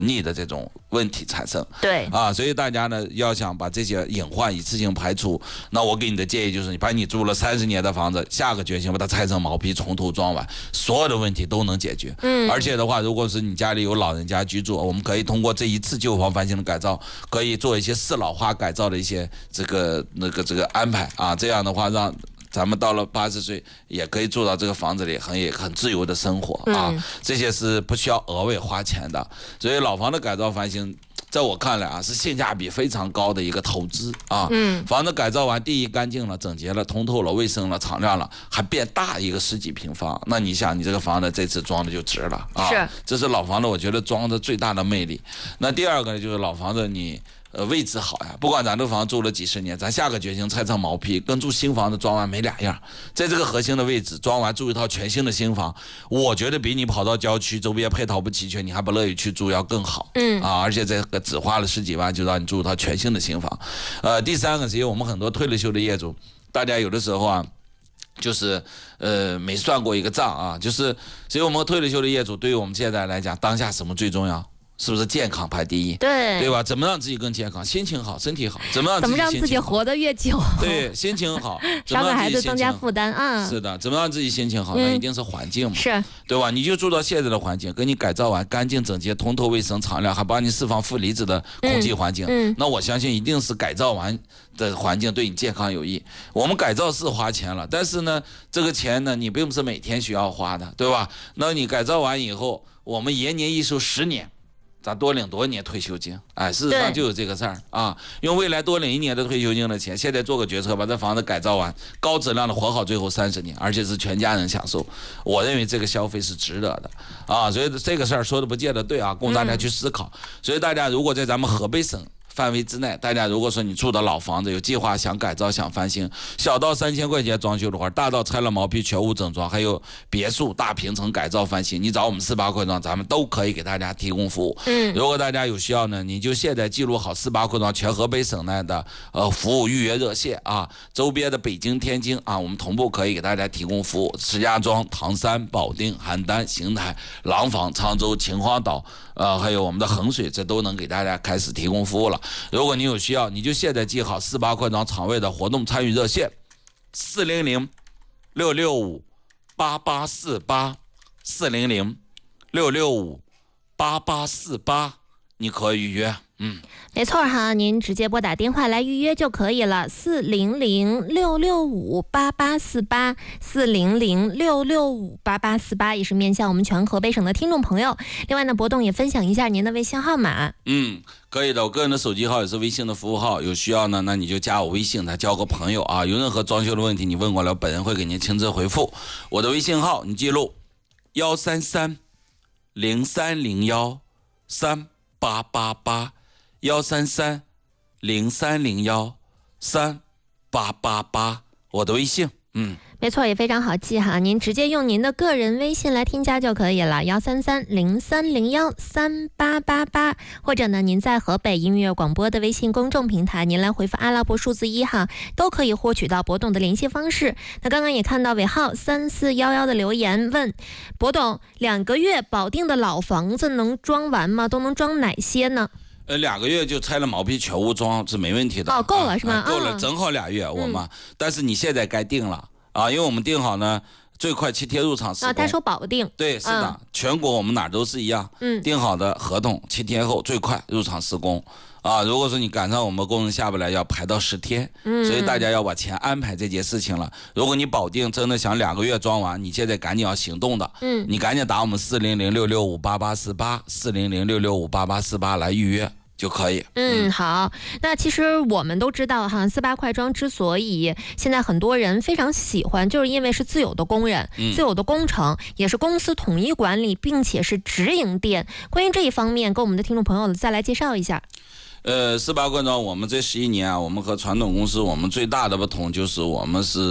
逆的这种问题产生。 对啊，所以大家呢要想把这些隐患一次性排除，那我给你的建议就是，你把你住了30年的房子，下个决心把它拆成毛坯，从头装完，所有的问题都能解决。而且的话，如果是你家里有老人家居住，我们可以通过这一次旧房翻新的改造，可以做一些适老化改造的一些这个安排啊，这样的话让咱们到了80岁也可以住到这个房子里，很自由的生活啊，这些是不需要额外花钱的。所以老房的改造翻新，在我看来啊，是性价比非常高的一个投资啊。房子改造完，第一干净了、整洁了、通透了、卫生了、敞亮了，还变大一个10几平方，那你想，你这个房子这次装的就值了啊。 是， 这是老房子我觉得装的最大的魅力。那第二个呢，就是老房子你。位置好呀，不管咱这房住了几十年，咱下个决心拆成毛坯，跟住新房子装完没两样。在这个核心的位置装完，住一套全新的新房，我觉得比你跑到郊区，周边配套不齐全，你还不乐意去住要更好。而且这个只花了10几万就让你住一套全新的新房。第三个是因为我们很多退了休的业主，大家有的时候啊。就是没算过一个账啊，就是所以我们退了休的业主，对于我们现在来讲，当下什么最重要？是不是健康排第一？对吧？怎么让自己更健康？心情好，身体好，怎么让自己活得越久？ 对，心情好， 少给孩子增加负担啊。 是的，怎么让自己心情好？那一定是环境嘛， 是， 对吧？你就住到现在的环境，给你改造完，干净整洁、通透、卫生、敞亮，还帮你释放负离子的空气环境。那我相信一定是改造完的环境对你健康有益。我们改造是花钱了，但是呢，这个钱呢，你并不是每天需要花的，对吧？那你改造完以后，我们延年益寿10年。咱多领多年退休金，事实上就有这个事儿啊。用未来多领1年的退休金的钱，现在做个决策，把这房子改造完，高质量的活好最后30年，而且是全家人享受。我认为这个消费是值得的啊。所以这个事儿说的不见得对啊，供大家去思考。所以大家如果在咱们河北省范围之内，大家如果说你住的老房子有计划想改造想翻新，小到3000块钱装修的话，大到拆了毛坯全屋整装，还有别墅大平层改造翻新，你找我们48块庄，咱们都可以给大家提供服务。如果大家有需要呢，你就现在记录好48块庄全河北省内的服务预约热线啊，周边的北京、天津啊，我们同步可以给大家提供服务。石家庄、唐山、保定、邯郸、邢台、廊坊、沧州、秦皇岛。还有我们的衡水，这都能给大家开始提供服务了。如果你有需要，你就现在记好48块庄场位的活动参与热线，400-665-8848，400-665-8848，你可以预约。 没错哈，您直接拨打电话来预约就可以了，400-665-8848，400-665-8848，也是面向我们全河北省的听众朋友。另外呢，博栋也分享一下您的微信号码。 可以的，我个人的手机号也是微信的服务号，有需要呢，那你就加我微信，他交个朋友啊。有任何装修的问题，你问过来，本人会给您亲自回复。我的微信号你记录133-0301-3888，133-0301-3888，我的微信。 没错，也非常好记哈，您直接用您的个人微信来添加就可以了，133-0301-3888，或者呢，您在河北音乐广播的微信公众平台，您来回复阿拉伯数字1哈，都可以获取到博董的联系方式。那刚刚也看到尾号3411的留言问博董，2个月保定的老房子能装完吗？都能装哪些呢 ？2个月就拆了毛坯全屋装是没问题的。 够了是吗？ 够了，正好2月我们。但是你现在该定了因为我们定好呢，最快7天入场施工。 他说保定。 对，是的，全国我们哪儿都是一样。定好的合同7天后最快入场施工。如果说你赶上我们工人下不来，要排到10天。所以大家要把钱安排这件事情了。如果你保定真的想2个月装完，你现在赶紧要行动的。你赶紧打我们400-665-8848，400-665-8848来预约就可以。 好，那其实我们都知道哈，48块庄之所以现在很多人非常喜欢，就是因为是自有的工人、自有的工程，也是公司统一管理，并且是直营店。关于这一方面，跟我们的听众朋友再来介绍一下。 48块庄我们这11年我们和传统公司我们最大的不同就是我们是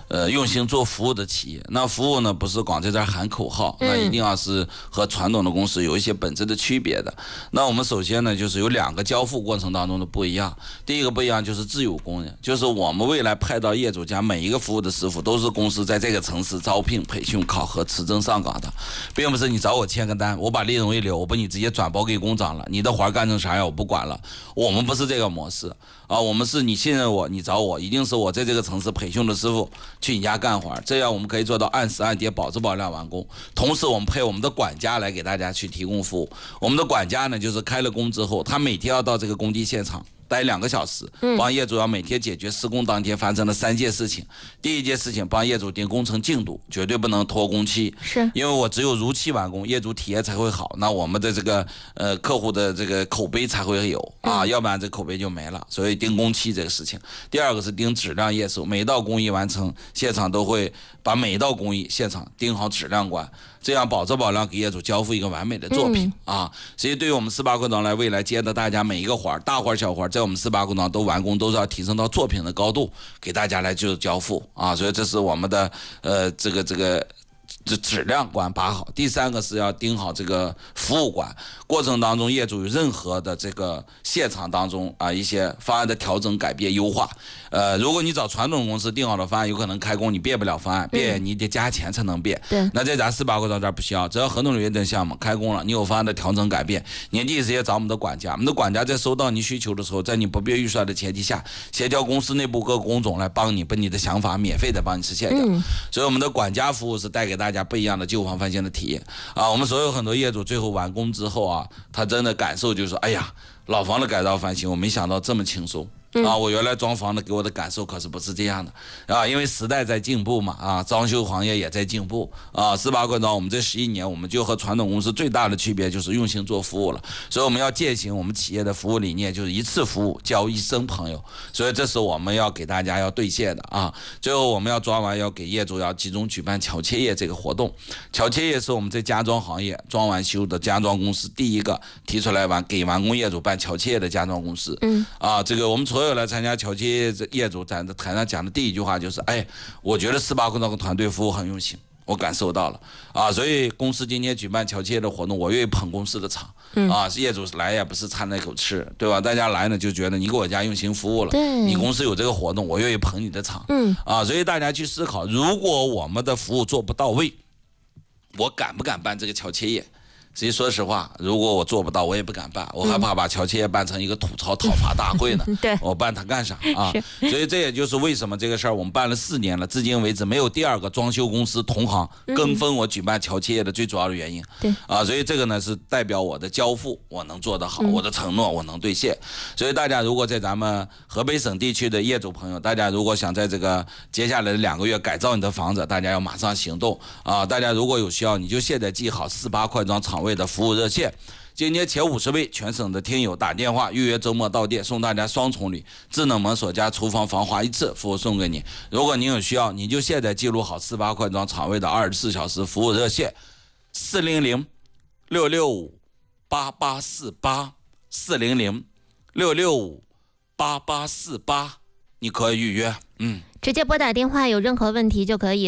用心做服务的企业。那服务呢，不是光在这儿喊口号，那一定要是和传统的公司有一些本质的区别的。那我们首先呢，就是有2个交付过程当中的不一样。第一个不一样就是自有工人，就是我们未来派到业主家每一个服务的师傅都是公司在这个城市招聘、培训、考核、持证上岗的，并不是你找我签个单，我把利润一留，我把你直接转包给工长了，你的活干成啥样我不管了。我们不是这个模式啊，我们是你信任我，你找我，一定是我在这个城市培训的师傅去你家干活，这样我们可以做到按时按点、保质保量完工。同时我们配我们的管家来给大家去提供服务。我们的管家呢，就是开了工之后，他每天要到这个工地现场待2个小时，帮业主要每天解决施工当天发生的3件事情。第一件事情，帮业主定工程进度，绝对不能拖工期， 是因为我只有如期完工，业主体验才会好，那我们的这个客户的这个口碑才会有啊，要不然这口碑就没了。所以定工期这个事情。第2个是定质量验收，每道工艺完成，现场都会把每一道工艺现场定好质量关，这样保质保量给业主交付一个完美的作品啊。所以对于我们18工长来未来接的大家每一个活，大活小活，在我们18工长都完工，都是要提升到作品的高度，给大家来就交付啊。所以这是我们的这质量关把好。第3个是要盯好这个服务关，过程当中业主有任何的这个现场当中啊一些方案的调整、改变、优化，如果你找传统公司定好的方案，有可能开工你变不了方案，变你得加钱才能变。 对， 那在咱18工长这儿不需要，只要合同约定项目开工了，你有方案的调整改变，你第一时间找我们的管家，我们的管家在收到你需求的时候，在你不变预算的前提下，协调公司内部各工种来帮你把你的想法免费的帮你实现掉。所以我们的管家服务是带给大家不一样的旧房翻新的体验啊。我们所有很多业主最后完工之后啊，他真的感受就是说，哎呀，老房的改造翻新我没想到这么轻松啊！我原来装房的给我的感受可是不是这样的啊，因为时代在进步嘛啊，装修行业也在进步啊。18工长我们这11年，我们就和传统公司最大的区别就是用心做服务了，所以我们要践行我们企业的服务理念，就是一次服务交一生朋友，所以这是我们要给大家要兑现的啊。最后我们要装完要给业主要集中举办乔迁夜这个活动，乔迁夜是我们在家装行业装完修的家装公司第一个提出来给完工业主办乔迁夜的家装公司。这个我们所有来参加乔迁夜业主在台上讲的第一句话就是，哎，我觉得18工长团队服务很用心，我感受到了啊，所以公司今天举办乔迁夜的活动，我愿意捧公司的场啊，业主来也不是掺那口吃，对吧？大家来呢就觉得你给我家用心服务了，你公司有这个活动，我愿意捧你的场，所以大家去思考，如果我们的服务做不到位，我敢不敢办这个乔迁夜？其实说实话，如果我做不到，我也不敢办，我害怕把乔迁夜办成一个吐槽讨伐大会呢。 对， 我办它干啥啊？所以这也就是为什么这个事儿我们办了4年了，至今为止没有第2个装修公司同行跟风我举办乔迁夜的最主要的原因。 对所以这个呢是代表我的交付我能做得好，我的承诺我能兑现。所以大家如果在咱们河北省地区的业主朋友，大家如果想在这个接下来的2个月改造你的房子，大家要马上行动啊！大家如果有需要，你就现在记好48块装厂位的服务热线，今天前50位全省的听友打电话预约周末到店，送大家双重礼，智能门锁加厨房防滑1次服务送给你。如果您有需要，你就现在记录好48块装厂位的24小时服务热线，400-665-8848，400-665-8848，你可以预约。 直接拨打电话，有任何问题就可以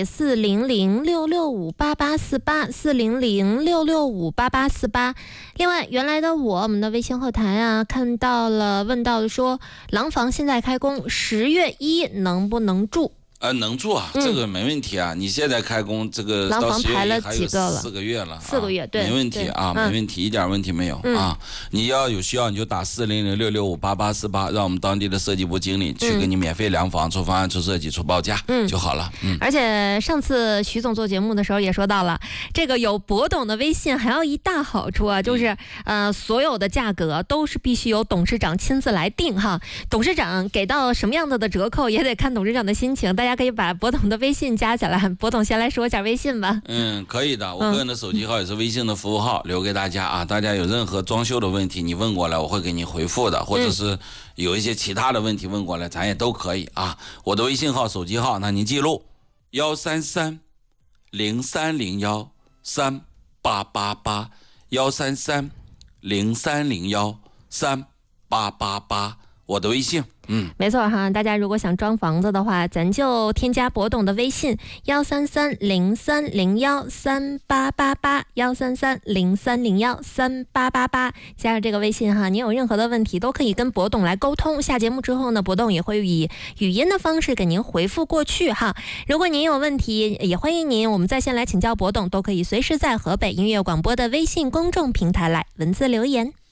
400-665-8848，400-665-8848。另外，原来的我们的微信后台啊，看到了问到了说，廊坊现在开工，10月1能不能住？ 能住啊，这个没问题啊。你现在开工，这个到10月1还有4个月了 ，4个月，对， 没问题啊，没问题，一点问题没有啊。你要有需要，你就打400-665-8848，让我们当地的设计部经理去给你免费量房、出方案、出设计、出报价就好了。 而且上次徐总做节目的时候也说到了，这个有博董的微信还有一大好处啊，就是所有的价格都是必须由董事长亲自来定哈。董事长给到什么样子的折扣，也得看董事长的心情。大家可以把博董的微信加起来，博董先来说一下微信吧。 可以的，我个人的手机号也是微信的服务号，留给大家啊。大家有任何装修的问题，你问过来，我会给你回复的，或者是有一些其他的问题问过来，咱也都可以啊。我的微信号、手机号，那您记录133-0301-3888，133-0301-3888， 我的微信。 没错哈，大家如果想装房子的话，咱就添加博董的微信13303013888，13303013888，加上这个微信哈，你有任何的问题都可以跟博董来沟通。下节目之后呢，博董也会以语音的方式给您回复过去哈。如果您有问题，也欢迎您我们在线来请教博董，都可以随时在河北音乐广播的微信公众平台来文字留言。